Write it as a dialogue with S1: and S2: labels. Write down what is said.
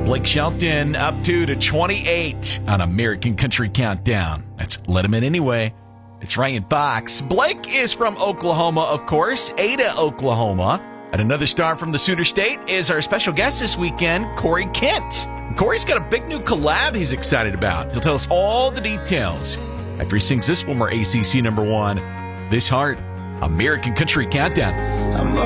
S1: Blake Shelton up 2 to 28 on American Country Countdown. Let's let him in anyway. It's Ryan Fox. Blake is from Oklahoma, of course, Ada, Oklahoma. And another star from the Sooner State is our special guest this weekend, Corey Kent. Corey's got a big new collab he's excited about. He'll tell us all the details after he sings this one more ACC number 1, This Heart, American Country Countdown.